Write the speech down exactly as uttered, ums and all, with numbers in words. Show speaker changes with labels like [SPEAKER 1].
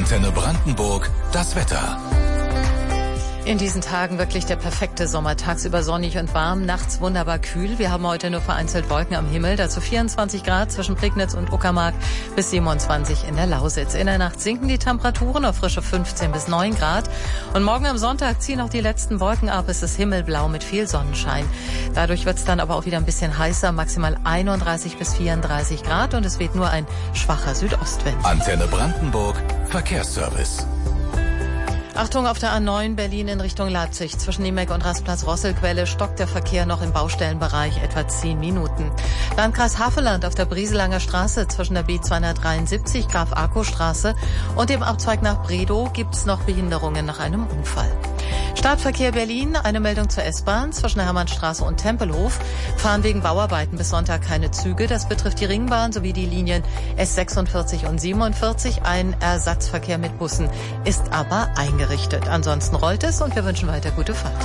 [SPEAKER 1] Antenne Brandenburg, das Wetter.
[SPEAKER 2] In diesen Tagen wirklich der perfekte Sommer. Tagsüber sonnig und warm, nachts wunderbar kühl. Wir haben heute nur vereinzelt Wolken am Himmel. Dazu vierundzwanzig Grad zwischen Prignitz und Uckermark bis siebenundzwanzig in der Lausitz. In der Nacht sinken die Temperaturen auf frische fünfzehn bis neun Grad. Und morgen am Sonntag ziehen auch die letzten Wolken ab. Es ist himmelblau mit viel Sonnenschein. Dadurch wird es dann aber auch wieder ein bisschen heißer. Maximal einunddreißig bis vierunddreißig Grad. Und es weht nur ein schwacher Südostwind.
[SPEAKER 1] Antenne Brandenburg, Verkehrsservice.
[SPEAKER 2] Achtung, auf der A neun Berlin in Richtung Leipzig. Zwischen Niemek und Rastplatz-Rosselquelle stockt der Verkehr noch im Baustellenbereich etwa zehn Minuten. Landkreis Havelland auf der Brieselanger Straße zwischen der B zweihundertdreiundsiebzig Graf-Arco-Straße und dem Abzweig nach Bredow gibt's noch Behinderungen nach einem Unfall. Stadtverkehr Berlin, eine Meldung zur S-Bahn. Zwischen der Hermannstraße und Tempelhof fahren wegen Bauarbeiten bis Sonntag keine Züge. Das betrifft die Ringbahn sowie die Linien S sechsundvierzig und siebenundvierzig. Ein Ersatzverkehr mit Bussen ist aber eingerichtet. Ansonsten rollt es und wir wünschen weiter gute Fahrt.